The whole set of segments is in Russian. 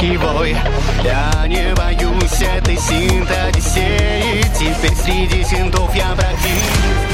тихий вой. Я не боюсь этой синт-одиссеи. Теперь среди синтов я практик.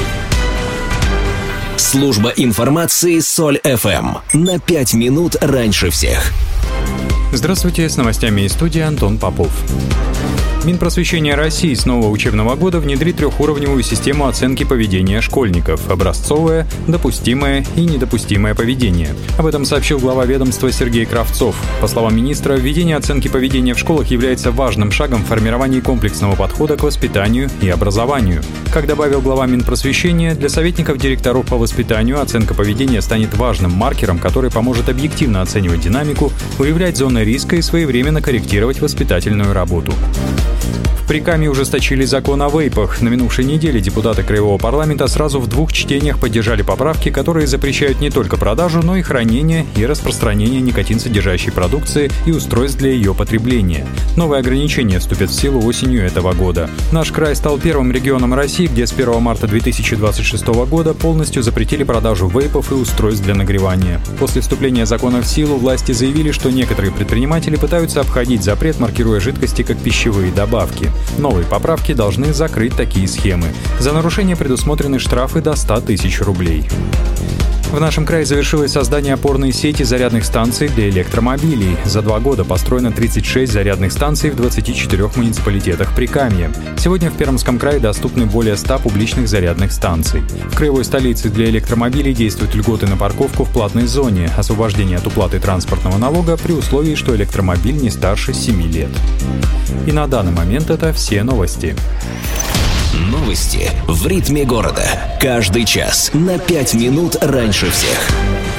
Служба информации Соль ФМ. На 5 минут раньше всех. Здравствуйте, с новостями из студии Антон Попов. Минпросвещение России с нового учебного года внедрит трехуровневую систему оценки поведения школьников: образцовое, допустимое и недопустимое поведение. Об этом сообщил глава ведомства Сергей Кравцов. По словам министра, введение оценки поведения в школах является важным шагом в формировании комплексного подхода к воспитанию и образованию. Как добавил глава Минпросвещения, для советников директоров по воспитанию оценка поведения станет важным маркером, который поможет объективно оценивать динамику, выявлять зоны риска и своевременно корректировать воспитательную работу. В Прикамье ужесточили закон о вейпах. На минувшей неделе депутаты Краевого парламента сразу в 2 чтениях поддержали поправки, которые запрещают не только продажу, но и хранение и распространение никотин-содержащей продукции и устройств для ее потребления. Новые ограничения вступят в силу осенью этого года. Наш край стал первым регионом России, где с 1 марта 2026 года полностью запретили продажу вейпов и устройств для нагревания. После вступления закона в силу власти заявили, что некоторые предприниматели пытаются обходить запрет, маркируя жидкости как пищевые добавки. Новые поправки должны закрыть такие схемы. За нарушение предусмотрены штрафы до 100 тысяч рублей. В нашем крае завершилось создание опорной сети зарядных станций для электромобилей. За 2 года построено 36 зарядных станций в 24 муниципалитетах Прикамья. Сегодня в Пермском крае доступны более 100 публичных зарядных станций. В краевой столице для электромобилей действуют льготы на парковку в платной зоне, освобождение от уплаты транспортного налога при условии, что электромобиль не старше 7 лет. И на данный момент это все новости. Новости в ритме города. Каждый час на 5 минут раньше всех.